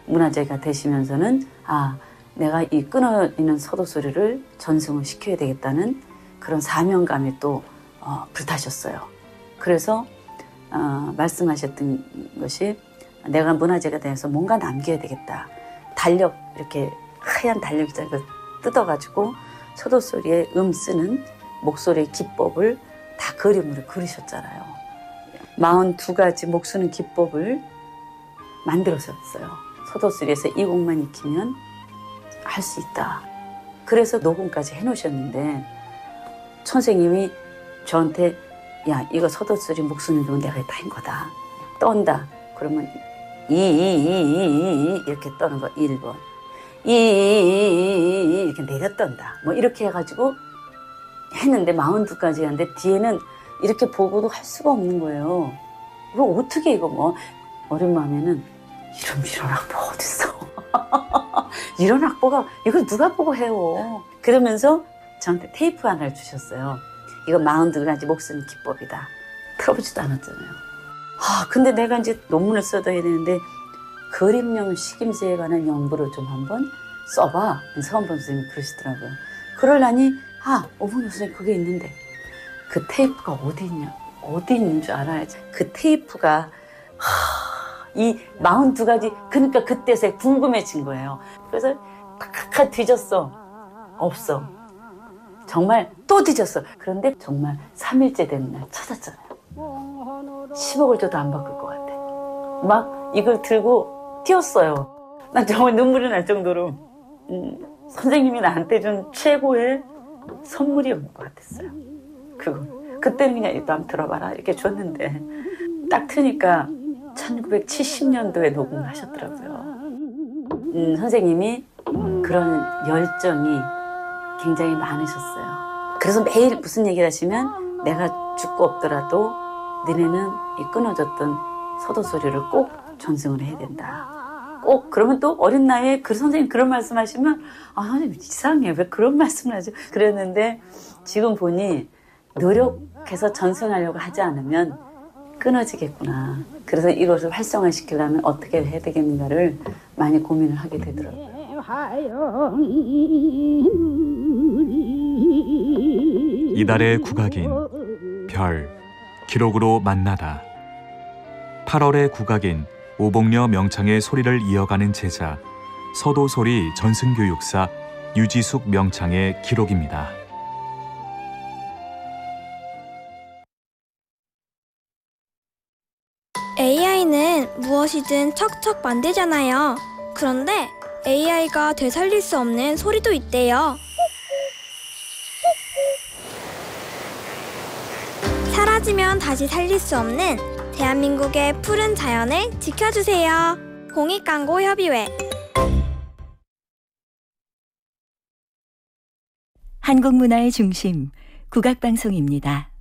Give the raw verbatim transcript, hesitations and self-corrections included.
문화재가 되시면서는 아, 내가 이 끊어지는 서도 소리를 전승을 시켜야 되겠다는 그런 사명감이 또 어, 불타셨어요. 그래서 어, 말씀하셨던 것이 내가 문화재가 돼서 뭔가 남겨야 되겠다. 달력, 이렇게 하얀 달력 있잖아요. 뜯어가지고 서도 소리에 음 쓰는 목소리의 기법을 다 그림으로 그리셨잖아요. 마흔두 가지 목 쓰는 기법을 만들었었어요. 서도 소리에서 이 곡만 익히면 할 수 있다. 그래서 녹음까지 해놓으셨는데 선생님이 저한테 야, 이거 서도 소리 목 쓰는 건 내가 다 한 거다. 떤다. 그러면 이, 이, 이, 이, 이 이렇게 떠는 거 일 번. 이, 이, 이 이렇게 내려 떤다. 뭐 이렇게 해가지고 했는데 마흔두 가지 했는데 뒤에는 이렇게 보고도 할 수가 없는 거예요. 이거 어떻게 이거 뭐 어린 마음에는 이런 이런 악보 어딨어. 이런 악보가 이걸 누가 보고 해요. 그러면서 저한테 테이프 하나를 주셨어요. 이거 마흔두 가지 목 쓰는 기법이다. 틀어보지도 않았잖아요. 아, 근데 내가 이제 논문을 써둬야 되는데 그림용 식임새에 관한 연구를 좀 한번 써봐. 서원범 선생님이 그러시더라고요. 그러려니 아, 어머니 선생님 그게 있는데 그 테이프가 어디 있냐? 어디 있는 줄 알아야지. 그 테이프가 하, 이 마흔두 가지 그러니까 그때서 궁금해진 거예요. 그래서 탁탁 뒤졌어. 없어. 정말 또 뒤졌어. 그런데 정말 삼 일째 되는 날 찾았잖아요. 십억을 줘도 안 바꿀 것 같아. 막 이걸 들고 뛰었어요. 난 정말 눈물이 날 정도로 음, 선생님이 나한테 준 최고의 선물이었던 것 같았어요. 그거. 그때는 그냥 이거 한번 들어봐라 이렇게 줬는데 딱 트니까 천구백칠십 년도에 녹음을 하셨더라고요. 음, 선생님이 그런 열정이 굉장히 많으셨어요. 그래서 매일 무슨 얘기를 하시면 내가 죽고 없더라도 너네는 이 끊어졌던 서도 소리를 꼭 전승을 해야 된다. 꼭 그러면 또 어린 나이에 그 선생님 그런 말씀하시면 아 선생님 이상해 왜 그런 말씀을 하죠? 그랬는데 지금 보니 노력해서 전승하려고 하지 않으면 끊어지겠구나. 그래서 이것을 활성화시키려면 어떻게 해야 되겠는가를 많이 고민을 하게 되더라고요. 이달의 국악인 별 기록으로 만나다. 팔월의 국악인 오복녀 명창의 소리를 이어가는 제자 서도소리 전승교육사 유지숙 명창의 기록입니다. 에이아이는 무엇이든 척척 만들잖아요. 그런데 에이아이가 되살릴 수 없는 소리도 있대요. 사라지면 다시 살릴 수 없는 대한민국의 푸른 자연을 지켜주세요. 공익광고협의회. 한국문화의 중심 국악방송입니다.